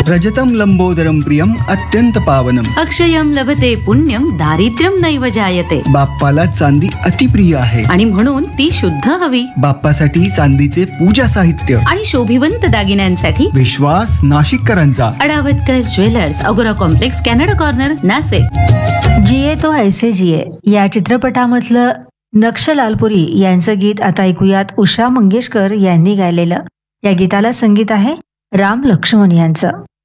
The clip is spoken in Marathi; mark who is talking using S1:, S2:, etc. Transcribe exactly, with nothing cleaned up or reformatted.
S1: रजतम लंबोदरम प्रियम अत्यंत पावनम.
S2: अक्षयम लभते पुण्यम दारिद्र्यम नैव जायते.
S1: बाप्पाला चांदी अतिप्रिय आहे
S2: आणि म्हणून ती शुद्ध हवी.
S1: बाप्पासाठी चांदीचे पूजा साहित्य
S2: आणि शोभिवंत दागिन्यांसाठी
S1: विश्वास नाशिककरांचा.
S2: अडावतकर ज्वेलर्स, अगोरा कॉम्प्लेक्स, कॅनडा कॉर्नर, नाशिक.
S3: जिये तो ऐसे जिये या चित्रपटामधलं नक्ष लालपुरी यांचं गीत आता ऐकूयात उषा मंगेशकर यांनी गायलेलं. या गीताला संगीत आहे राम लक्ष्मण यांचं.